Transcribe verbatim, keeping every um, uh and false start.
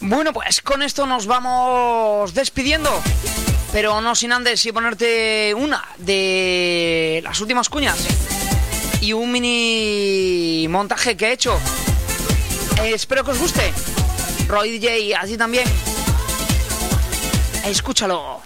Bueno, pues con esto nos vamos despidiendo, pero no sin antes y ponerte una de las últimas cuñas y un mini montaje que he hecho. Eh, espero que os guste. Roy D J, así también. Escúchalo.